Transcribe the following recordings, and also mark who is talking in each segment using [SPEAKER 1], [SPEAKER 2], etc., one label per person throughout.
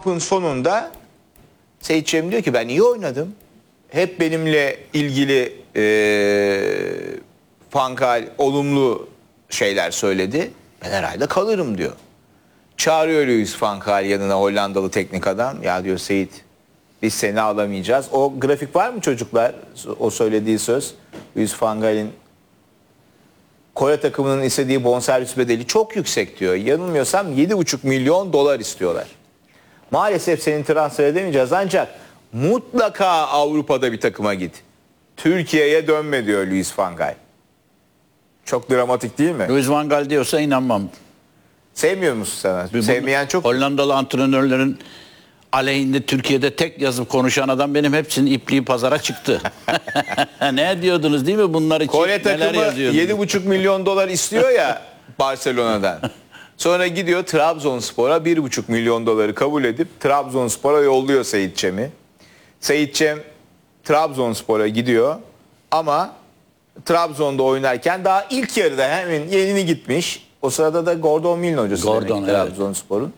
[SPEAKER 1] kampın sonunda Seyit Cem diyor ki ben iyi oynadım. Hep benimle ilgili Fankal olumlu şeyler söyledi. Ben herhalde kalırım diyor. Çağırıyor Louis van Gaal yanına, Hollandalı teknik adam. Ya diyor Seyit, biz seni alamayacağız. O grafik var mı çocuklar? O söylediği söz. Louis van Gaal'in Kore takımının istediği bonservis bedeli çok yüksek diyor. Yanılmıyorsam 7,5 milyon dolar istiyorlar. Maalesef seni transfer edemeyeceğiz ancak mutlaka Avrupa'da bir takıma git. Türkiye'ye dönme diyor Louis van Gaal. Çok dramatik değil mi?
[SPEAKER 2] Louis van Gaal diyorsa inanmam.
[SPEAKER 1] Sevmiyor musun sen? Sevmeyen çok.
[SPEAKER 2] Hollandalı antrenörlerin aleyhinde Türkiye'de tek yazıp konuşan adam benim hepsinin ipliği pazara çıktı. Ne diyordunuz değil mi bunlar için?
[SPEAKER 1] Kore takımı 7,5 milyon dolar istiyor ya Barcelona'dan. Sonra gidiyor Trabzonspor'a 1,5 milyon doları kabul edip Trabzonspor'a yolluyor Seyit Cem'i. Seyit Cem Trabzonspor'a gidiyor ama Trabzon'da oynarken daha ilk yarıda hemen yeni gitmiş. O sırada da Gordon Milne hocası Trabzonspor'un.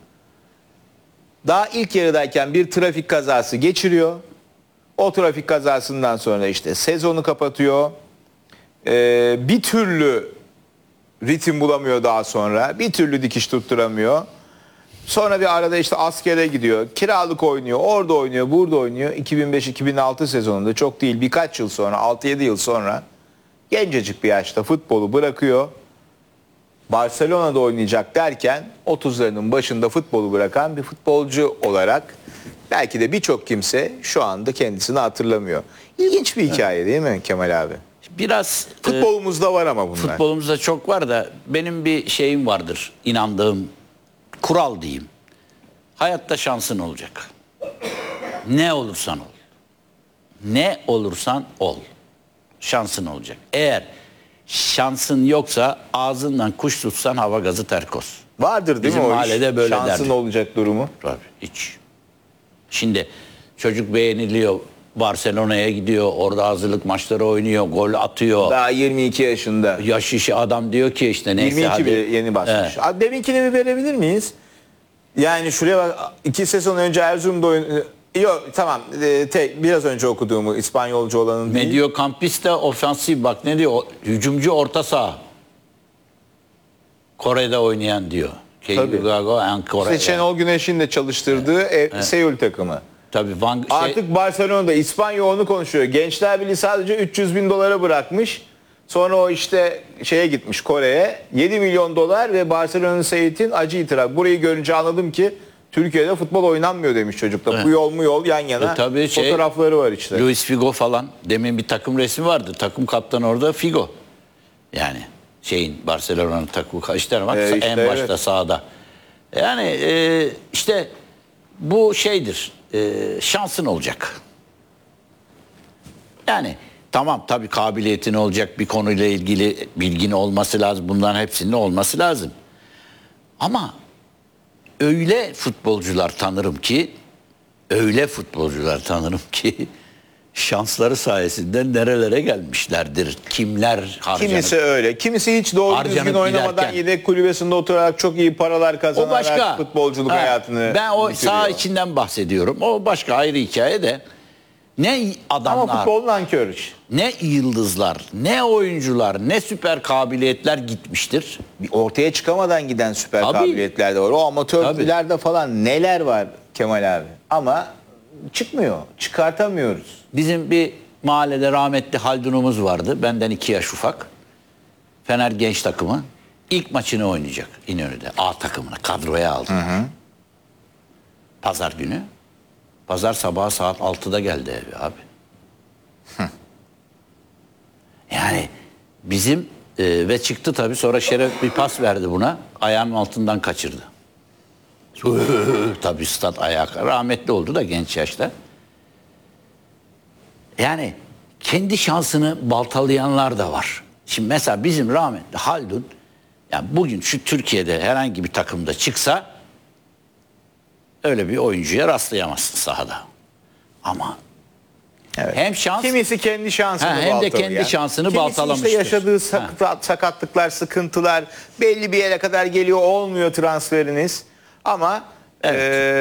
[SPEAKER 1] Daha ilk yarıdayken bir trafik kazası geçiriyor. O trafik kazasından sonra işte sezonu kapatıyor. Bir türlü ritim bulamıyor daha sonra. Bir türlü dikiş tutturamıyor. Sonra bir arada işte askere gidiyor. Kiralık oynuyor. Orada oynuyor. Burada oynuyor. 2005-2006 sezonunda çok değil birkaç yıl sonra 6-7 yıl sonra gencecik bir yaşta futbolu bırakıyor. Barcelona'da oynayacak derken 30'larının başında futbolu bırakan bir futbolcu olarak belki de birçok kimse şu anda kendisini hatırlamıyor. İlginç bir hikaye değil mi Kemal abi?
[SPEAKER 2] Biraz
[SPEAKER 1] futbolumuzda var ama bunlar.
[SPEAKER 2] Futbolumuzda çok var da benim bir şeyim vardır, inandığım kural diyeyim. Hayatta şansın olacak. Ne olursan ol. Ne olursan ol. Şansın olacak. Eğer şansın yoksa ağzından kuş tutsan hava gazı terkos.
[SPEAKER 1] Vardır değil
[SPEAKER 2] Bizim
[SPEAKER 1] mi o
[SPEAKER 2] mahallede böyle
[SPEAKER 1] şansın
[SPEAKER 2] derdi.
[SPEAKER 1] olacak durumu?
[SPEAKER 2] Tabii hiç. Şimdi çocuk beğeniliyor. Barcelona'ya gidiyor. Orada hazırlık maçları oynuyor. Gol atıyor.
[SPEAKER 1] Daha 22 yaşında.
[SPEAKER 2] Yaş işi adam diyor ki işte neyse
[SPEAKER 1] 22
[SPEAKER 2] hadi.
[SPEAKER 1] bile yeni basmış. Evet. Deminkini bir verebilir miyiz? Yani şuraya bak 2 sezon önce Erzurum'da Yok tamam biraz önce okuduğumu İspanyolcu olanın değil.
[SPEAKER 2] Mediocampista ofansif bak ne diyor? Hücumcu orta saha. Kore'de oynayan diyor.
[SPEAKER 1] İşte Şenol Güneş'in de çalıştırdığı Seul takımı.
[SPEAKER 2] Tabii
[SPEAKER 1] artık Barcelona'da İspanya onu konuşuyor. Gençler Birliği sadece 300 bin dolara bırakmış. Sonra o işte şeye gitmiş Kore'ye. 7 milyon dolar ve Barcelona'nın Seyit'in acı itiraf. Burayı görünce anladım ki Türkiye'de futbol oynanmıyor demiş çocuklar. Evet. Bu yol mu yol yan yana
[SPEAKER 2] tabii
[SPEAKER 1] fotoğrafları var işte.
[SPEAKER 2] Luis Figo falan. Demin bir takım resmi vardı. Takım kaptanı orada Figo. Yani Barcelona'nın takımı işte bak işte, en başta sahada. Yani işte bu şeydir. Şansın olacak. Yani tamam tabii kabiliyetin olacak, bir konuyla ilgili bilgin olması lazım. Bunların hepsinin olması lazım. Ama öyle futbolcular tanırım ki şansları sayesinde nerelere gelmişlerdir. Kimler harcanıp.
[SPEAKER 1] Kimisi öyle. Kimisi hiç doğru düzgün oynamadan yedek kulübesinde oturarak çok iyi paralar kazanarak futbolculuk hayatını
[SPEAKER 2] ben o
[SPEAKER 1] bitiriyor.
[SPEAKER 2] saha içinden bahsediyorum. O başka ayrı hikaye de. Ne adamlar.
[SPEAKER 1] Ama futbolun nankör iş.
[SPEAKER 2] Ne yıldızlar, ne oyuncular, ne süper kabiliyetler gitmiştir.
[SPEAKER 1] Ortaya çıkamadan giden süper kabiliyetler de var. O amatörlerde falan neler var Kemal abi. Ama çıkmıyor. Çıkartamıyoruz.
[SPEAKER 2] Bizim bir mahallede rahmetli Haldun'umuz vardı. Benden 2 yaş ufak. Fener genç takımı. İlk maçını oynayacak İnönü'de. A takımına kadroya aldı. Pazar günü. Pazar sabahı saat 6'da geldi evi abi. Yani bizim ve çıktı tabii sonra Şeref bir pas verdi buna. Ayağının altından kaçırdı. Tabii stat ayağa rahmetli oldu da genç yaşta. Yani kendi şansını baltalayanlar da var. Şimdi mesela bizim rahmetli Haldun yani bugün şu Türkiye'de herhangi bir takımda çıksa öyle bir oyuncuya rastlayamazsın sahada. Ama hem şans
[SPEAKER 1] kimisi kendi şansını
[SPEAKER 2] hem de kendi şansını baltalamıştır.
[SPEAKER 1] Kimisi işte yaşadığı sakatlıklar, sıkıntılar belli bir yere kadar geliyor, olmuyor transferiniz. Ama